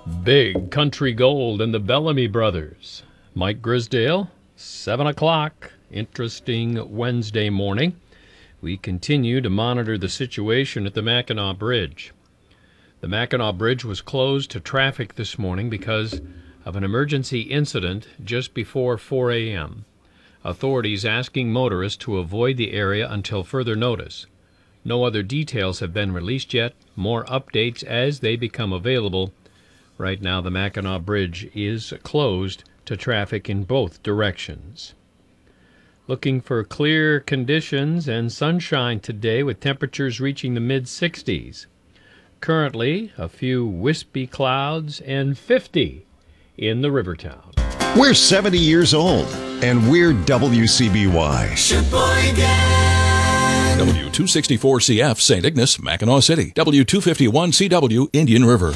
Big Country Gold and the Bellamy Brothers. Mike Grisdale, 7 o'clock. Interesting Wednesday morning. We continue to monitor the situation at the Mackinac Bridge. The Mackinac Bridge was closed to traffic this morning because of an emergency incident just before 4 a.m. Authorities asking motorists to avoid the area until further notice. No other details have been released yet. More updates as they become available. Right now, the Mackinac Bridge is closed to traffic in both directions. Looking for clear conditions and sunshine today with temperatures reaching the mid-60s. Currently, a few wispy clouds and 50 in the Rivertown. We're 70 years old, and we're WCBY. Sheboygan! W264CF, St. Ignace, Mackinac City. W251CW, Indian River.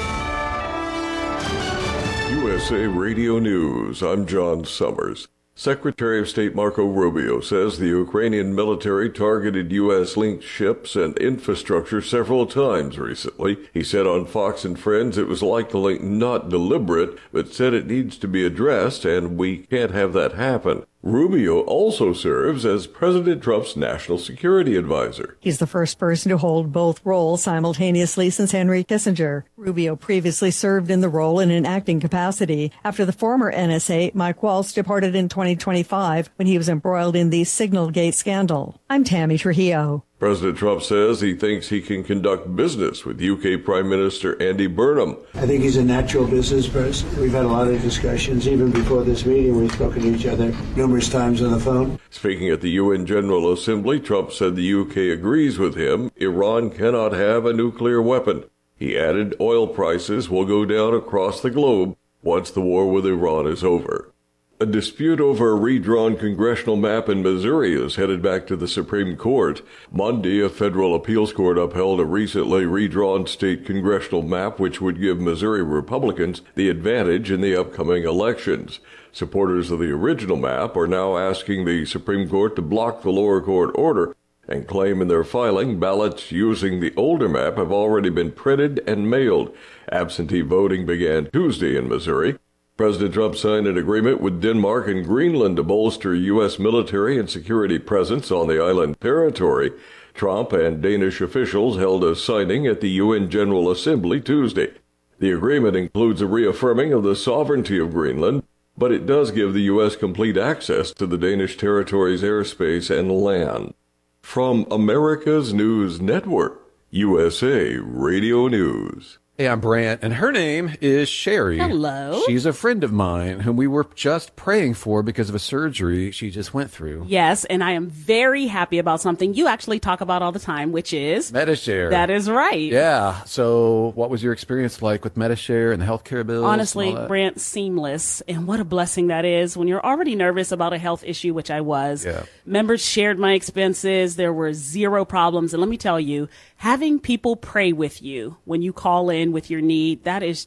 USA Radio News, I'm John Summers. Secretary of State Marco Rubio says the Ukrainian military targeted U.S.-linked ships and infrastructure several times recently. He said on Fox and Friends it was likely not deliberate, but said it needs to be addressed and we can't have that happen. Rubio also serves as President Trump's national security advisor. He's the first person to hold both roles simultaneously since Henry Kissinger. Rubio previously served in the role in an acting capacity after the former NSA, Mike Waltz, departed in 2025 when he was embroiled in the Signalgate scandal. I'm Tammy Trujillo. President Trump says he thinks he can conduct business with UK Prime Minister Andy Burnham. I think he's a natural business person. We've had a lot of discussions. Even before this meeting, we've spoken to each other numerous times on the phone. Speaking at the UN General Assembly, Trump said the UK agrees with him. Iran cannot have a nuclear weapon. He added oil prices will go down across the globe once the war with Iran is over. A dispute over a redrawn congressional map in Missouri is headed back to the Supreme Court. Monday, a federal appeals court upheld a recently redrawn state congressional map which would give Missouri Republicans the advantage in the upcoming elections. Supporters of the original map are now asking the Supreme Court to block the lower court order and claim in their filing ballots using the older map have already been printed and mailed. Absentee voting began Tuesday in Missouri. President Trump signed an agreement with Denmark and Greenland to bolster U.S. military and security presence on the island territory. Trump and Danish officials held a signing at the UN General Assembly Tuesday. The agreement includes a reaffirming of the sovereignty of Greenland, but it does give the U.S. complete access to the Danish territory's airspace and land. From America's News Network, USA Radio News. Hey, I'm Brant, and her name is Sherry. Hello. She's a friend of mine whom we were just praying for because of a surgery she just went through. Yes, and I am very happy about something you actually talk about all the time, which is Medi-Share. That is right. Yeah. So what was your experience like with Medi-Share and the healthcare bills? Honestly, Brant, seamless. And what a blessing that is when you're already nervous about a health issue, which I was. Yeah. Members shared my expenses. There were zero problems. And let me tell you, having people pray with you when you call in with your need, that is